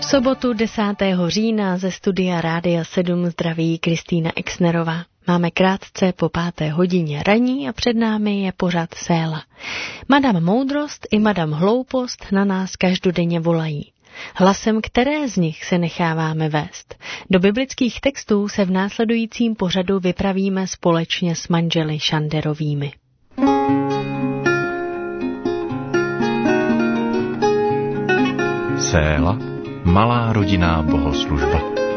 sobotu 10. října ze studia Rádia 7 zdraví Kristýna Exnerová. Máme krátce po 5. hodině ranní a před námi je pořad Séla. Madam Moudrost i Madam Hloupost na nás každodenně volají. Hlasem které z nich se necháváme vést? Do biblických textů se v následujícím pořadu vypravíme společně s manželi Šanderovými. Séla, malá rodinná bohoslužba.